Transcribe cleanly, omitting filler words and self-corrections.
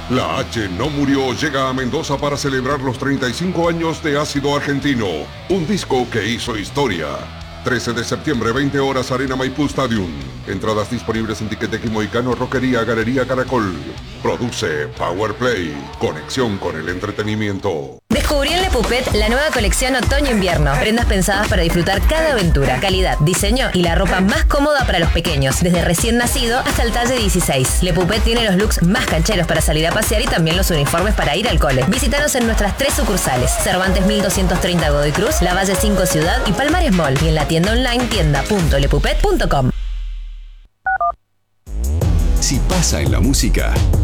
La H no murió llega a Mendoza para celebrar los 35 años de Ácido Argentino, un disco que hizo historia. 13 de septiembre, 20 horas, Arena Maipú Stadium. Entradas disponibles en Ticketek y Moicano Rockería Galería Caracol. Produce Powerplay, conexión con el entretenimiento. Descubrí en Le Puppet la nueva colección otoño-invierno. Prendas pensadas para disfrutar cada aventura. Calidad, diseño y la ropa más cómoda para los pequeños, desde recién nacido hasta el talle 16. Le Puppet tiene los looks más cancheros para salir a pasear y también los uniformes para ir al cole. Visítanos en nuestras 3 sucursales: Cervantes 1230 Godoy Cruz, Lavalle 5 Ciudad y Palmares Mall. Y en la tienda online tienda.lepupet.com. Si pasa en la música,